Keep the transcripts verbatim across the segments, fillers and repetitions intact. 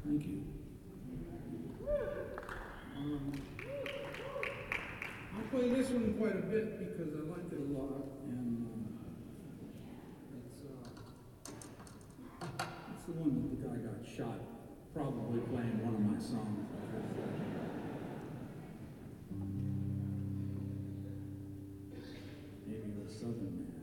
Thank you. Um, I'll play this one quite a bit because I like it a lot, and uh, it's, uh, it's the one that the guy got shot, probably playing one of my songs. Maybe it was Southern Man.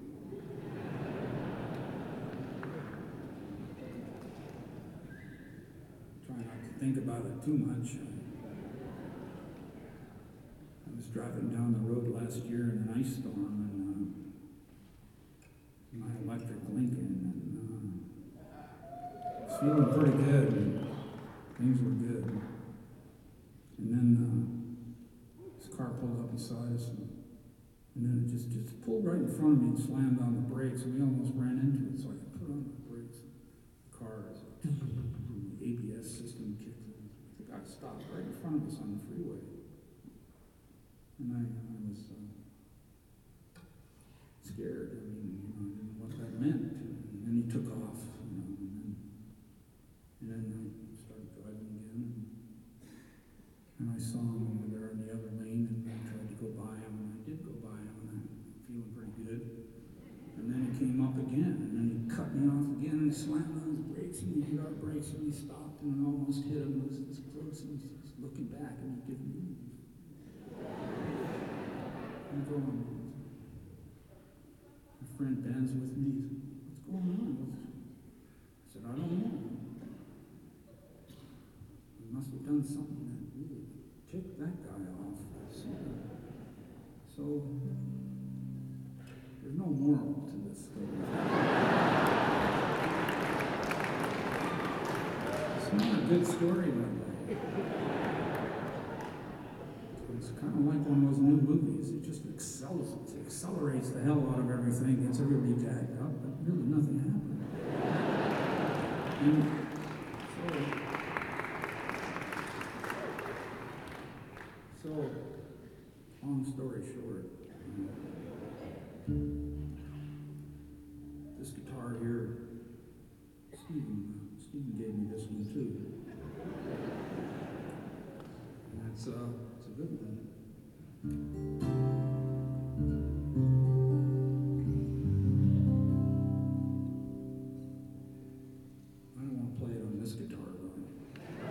Try not to think about it too much. I was driving down the road last year in an ice storm, and uh, my electric Lincoln, and uh, I was feeling pretty good, and things were good. And then uh, this car pulled up beside us, and, and then it just, just pulled right in front of me and slammed on the brakes, and we almost ran into it, so I put on the brakes. The car, the A B S system kicked in. The guy stopped right in front of us on the freeway. And I, I was uh, scared. I mean, you know, I didn't know what that meant. And then he took off, you know, and then, and then I started driving again. And, and I saw him over there in the other lane, and I tried to go by him, and I did go by him, and I'm feeling pretty good. And then he came up again, and then he cut me off again, and slammed on his brakes, and he hit our brakes, and he stopped, and it almost hit him. It was this close, and he's just looking back, and he didn't move. I'm going, my friend Ben's with me. He said, what's going on? I said, I don't know. We must have done something that really ticked that guy off. So, there's no moral to this story. It's not a good story, that way. It's kind of like one of those new movies. It just accelerates, it accelerates the hell out of everything, gets everybody jacked up, but really nothing happened. And so, so, long story short, this guitar here, Stephen, Stephen gave me this one too. And it's, uh, it's a good one.